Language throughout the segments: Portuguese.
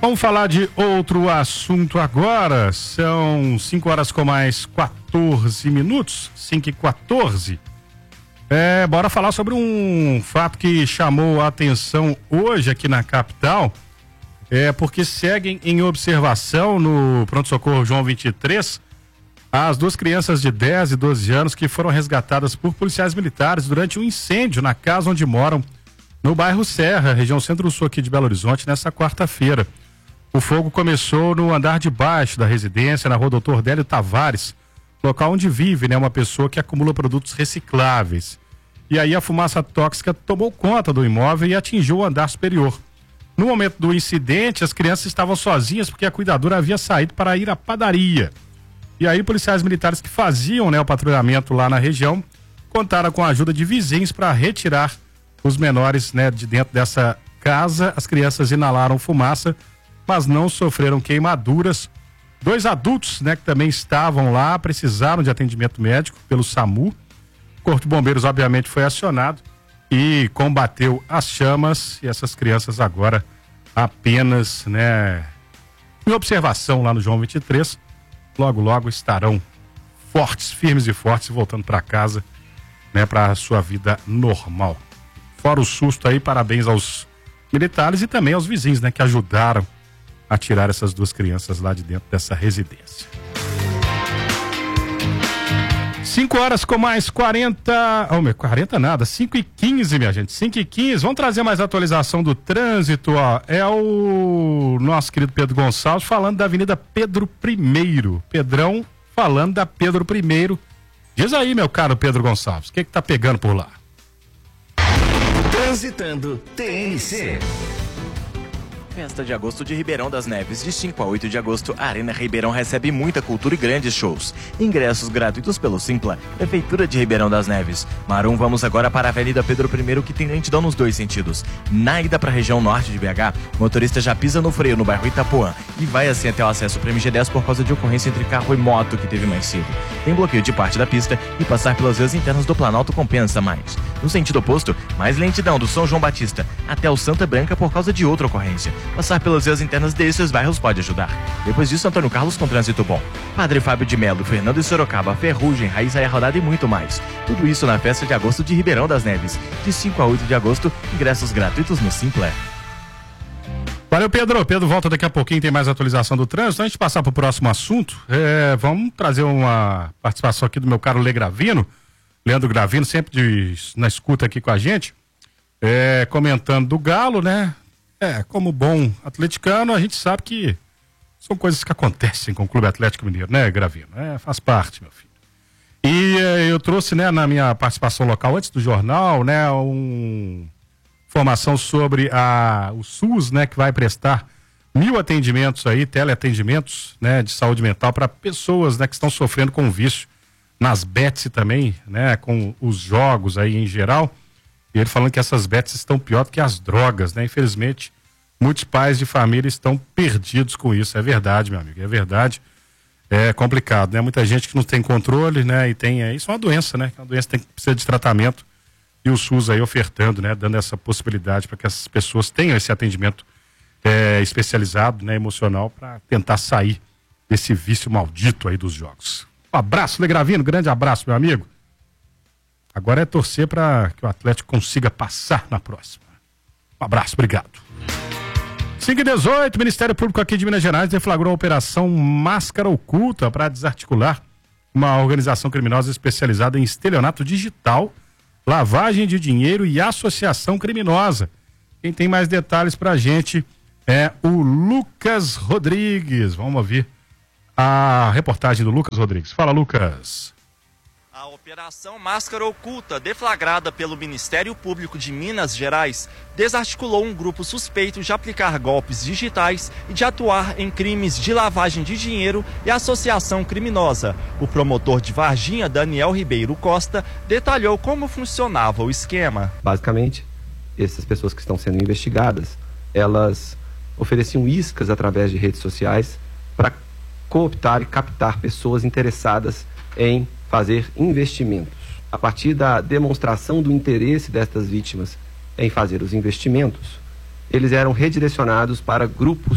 Vamos falar de outro assunto agora. São 5 horas com mais 14 minutos, 5h14. Bora falar sobre um fato que chamou a atenção hoje aqui na capital. Porque seguem em observação no pronto-socorro João 23 as duas crianças de 10 e 12 anos que foram resgatadas por policiais militares durante um incêndio na casa onde moram, no bairro Serra, região centro-sul aqui de Belo Horizonte, nessa quarta-feira. O fogo começou no andar de baixo da residência, na rua Doutor Délio Tavares, local onde vive, uma pessoa que acumula produtos recicláveis. E aí a fumaça tóxica tomou conta do imóvel e atingiu o andar superior. No momento do incidente, as crianças estavam sozinhas porque a cuidadora havia saído para ir à padaria. E aí policiais militares que faziam o patrulhamento lá na região contaram com a ajuda de vizinhos para retirar os menores de dentro dessa casa. As crianças inalaram fumaça, mas não sofreram queimaduras. 2 adultos que também estavam lá precisaram de atendimento médico pelo SAMU. O Corpo de Bombeiros obviamente foi acionado e combateu as chamas, e essas crianças agora apenas em observação lá no João 23. Logo, logo estarão fortes, firmes e fortes, voltando para casa, para a sua vida normal. Fora o susto aí, parabéns aos militares e também aos vizinhos, que ajudaram a tirar essas duas crianças lá de dentro dessa residência. 5 horas com mais 40... 40 nada, 5h15, minha gente, 5h15. Vamos trazer mais atualização do trânsito, ó. É o nosso querido Pedro Gonçalves falando da Avenida Pedro I. Pedrão falando da Pedro I. Diz aí, meu caro Pedro Gonçalves, o que tá pegando por lá? Transitando TNC. Festa de agosto de Ribeirão das Neves. De 5 a 8 de agosto, a Arena Ribeirão recebe muita cultura e grandes shows. Ingressos gratuitos pelo Simpla, Prefeitura de Ribeirão das Neves. Marum, vamos agora para a Avenida Pedro I, que tem lentidão nos 2 sentidos. Na ida para a região norte de BH, o motorista já pisa no freio no bairro Itapuã e vai assim até o acesso para o MG10 por causa de ocorrência entre carro e moto que teve mais cedo. Tem bloqueio de parte da pista e passar pelas vias internas do Planalto compensa mais. No sentido oposto, mais lentidão do São João Batista até o Santa Branca por causa de outra ocorrência. Passar pelas vias internas desses bairros pode ajudar. Depois disso, Antônio Carlos com trânsito bom. Padre Fábio de Melo, Fernando e Sorocaba, Ferrugem, Raiz Aia Rodada e muito mais. Tudo isso na festa de agosto de Ribeirão das Neves. De 5 a 8 de agosto, ingressos gratuitos no Simpla. Valeu, Pedro. Pedro volta daqui a pouquinho, tem mais atualização do trânsito. Antes de passar para o próximo assunto, vamos trazer uma participação aqui do meu caro Leandro Gravino, sempre na escuta aqui com a gente, comentando do Galo, como bom atleticano, a gente sabe que são coisas que acontecem com o Clube Atlético Mineiro, Gravino? Faz parte, meu filho. E eu trouxe, na minha participação local, antes do jornal, informação sobre o SUS, que vai prestar 1.000 atendimentos aí, teleatendimentos, de saúde mental para pessoas, que estão sofrendo com vício nas bets também, com os jogos aí em geral. E ele falando que essas bets estão pior do que as drogas, Infelizmente, muitos pais de família estão perdidos com isso. É verdade, meu amigo, é verdade. É complicado, Muita gente que não tem controle, e tem... Isso é uma doença, É uma doença que precisa de tratamento. E o SUS aí ofertando, dando essa possibilidade para que essas pessoas tenham esse atendimento especializado, emocional, para tentar sair desse vício maldito aí dos jogos. Um abraço, Legravino, grande abraço, meu amigo. Agora é torcer para que o Atlético consiga passar na próxima. Um abraço, obrigado. 5h18, Ministério Público aqui de Minas Gerais deflagrou a Operação Máscara Oculta para desarticular uma organização criminosa especializada em estelionato digital, lavagem de dinheiro e associação criminosa. Quem tem mais detalhes pra gente é o Lucas Rodrigues. Vamos ouvir a reportagem do Lucas Rodrigues. Fala, Lucas. A Operação Máscara Oculta, deflagrada pelo Ministério Público de Minas Gerais, desarticulou um grupo suspeito de aplicar golpes digitais e de atuar em crimes de lavagem de dinheiro e associação criminosa. O promotor de Varginha, Daniel Ribeiro Costa, detalhou como funcionava o esquema. Basicamente, essas pessoas que estão sendo investigadas, elas ofereciam iscas através de redes sociais para cooptar e captar pessoas interessadas em fazer investimentos. A partir da demonstração do interesse destas vítimas em fazer os investimentos, eles eram redirecionados para grupos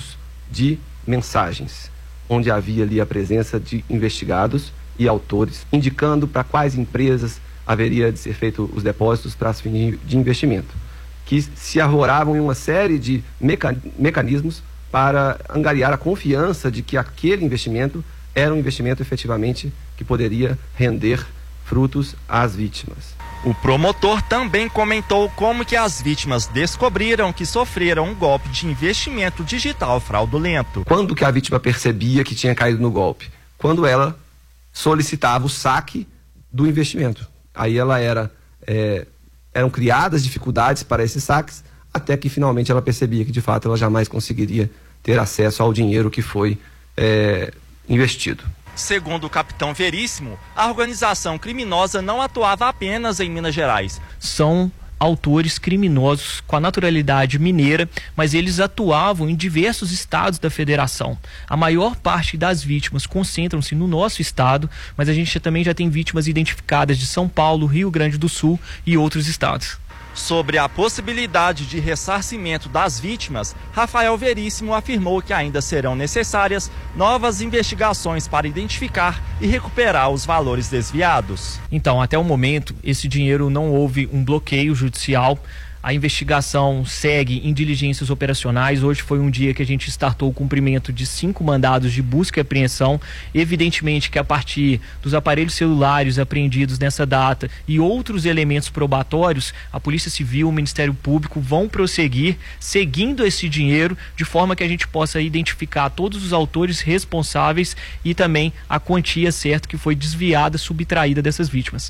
de mensagens, onde havia ali a presença de investigados e autores, indicando para quais empresas haveria de ser feito os depósitos para fins de investimento, que se arvoravam em uma série de mecanismos para angariar a confiança de que aquele investimento era um investimento efetivamente que poderia render frutos às vítimas. O promotor também comentou como que as vítimas descobriram que sofreram um golpe de investimento digital fraudulento. Quando que a vítima percebia que tinha caído no golpe? Quando ela solicitava o saque do investimento. Aí eram criadas dificuldades para esses saques, até que finalmente ela percebia que de fato ela jamais conseguiria ter acesso ao dinheiro que foi investido. Segundo o capitão Veríssimo, a organização criminosa não atuava apenas em Minas Gerais. São autores criminosos com a naturalidade mineira, mas eles atuavam em diversos estados da federação. A maior parte das vítimas concentram-se no nosso estado, mas a gente também já tem vítimas identificadas de São Paulo, Rio Grande do Sul e outros estados. Sobre a possibilidade de ressarcimento das vítimas, Rafael Veríssimo afirmou que ainda serão necessárias novas investigações para identificar e recuperar os valores desviados. Então, até o momento, esse dinheiro não houve um bloqueio judicial. A investigação segue em diligências operacionais. Hoje foi um dia que a gente startou o cumprimento de 5 mandados de busca e apreensão. Evidentemente que a partir dos aparelhos celulares apreendidos nessa data e outros elementos probatórios, a Polícia Civil, o Ministério Público vão prosseguir seguindo esse dinheiro de forma que a gente possa identificar todos os autores responsáveis e também a quantia certa que foi desviada, subtraída dessas vítimas.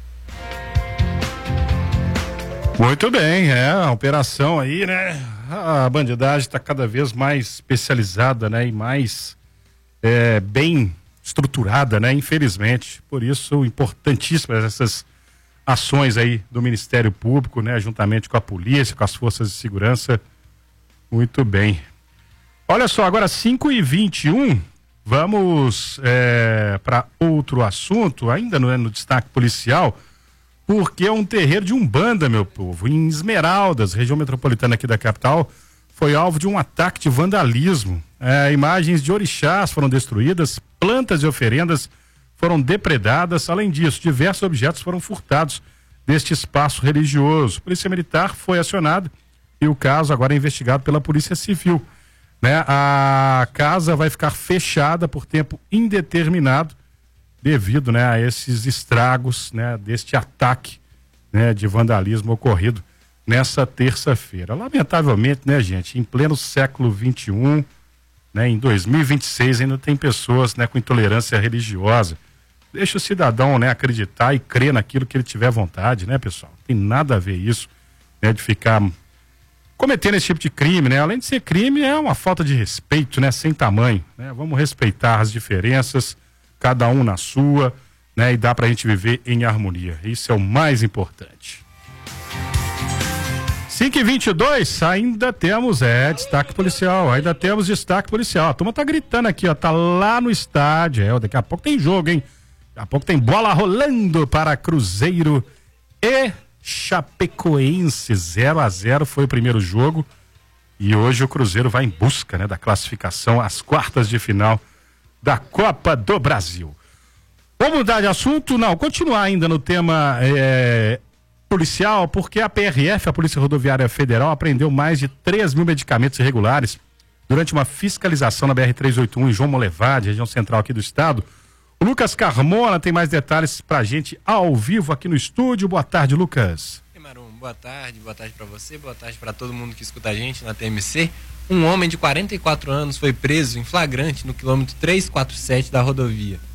Muito bem, a operação aí, né? A bandidagem está cada vez mais especializada, né? E mais bem estruturada, né? Infelizmente. Por isso, importantíssimas essas ações aí do Ministério Público, né? Juntamente com a polícia, com as forças de segurança. Muito bem. Olha só, agora 5h21, vamos para outro assunto, ainda não é no destaque policial, porque é um terreiro de Umbanda, meu povo, em Esmeraldas, região metropolitana aqui da capital, foi alvo de um ataque de vandalismo. Imagens de orixás foram destruídas, plantas e oferendas foram depredadas. Além disso, diversos objetos foram furtados deste espaço religioso. A Polícia Militar foi acionada e o caso agora é investigado pela Polícia Civil. A casa vai ficar fechada por tempo indeterminado devido, né, a esses estragos, né, deste ataque, né, de vandalismo ocorrido nessa terça-feira. Lamentavelmente, né, gente, em pleno século XXI, né, em 2026 ainda tem pessoas, né, com intolerância religiosa. Deixa o cidadão, né, acreditar e crer naquilo que ele tiver vontade, né, pessoal? Não tem nada a ver isso, né, de ficar cometendo esse tipo de crime, né? Além de ser crime, é uma falta de respeito, né, sem tamanho, né? Vamos respeitar as diferenças, cada um na sua, né? E dá pra gente viver em harmonia. Isso é o mais importante. 5h22, ainda temos, destaque policial, ainda temos destaque policial. A turma tá gritando aqui, ó, tá lá no estádio, daqui a pouco tem jogo, hein? Daqui a pouco tem bola rolando para Cruzeiro e Chapecoense, 0-0 foi o primeiro jogo e hoje o Cruzeiro vai em busca, né, da classificação às quartas de final da Copa do Brasil. Vamos mudar de assunto? Não, continuar ainda no tema policial, porque a PRF, a Polícia Rodoviária Federal, apreendeu mais de 3 mil medicamentos irregulares durante uma fiscalização na BR-381 em João Molevade, região central aqui do estado. O Lucas Carmona tem mais detalhes pra gente ao vivo aqui no estúdio. Boa tarde, Lucas. Ei, Marum, boa tarde pra você, boa tarde pra todo mundo que escuta a gente na TMC. Um homem de 44 anos foi preso em flagrante no quilômetro 347 da rodovia.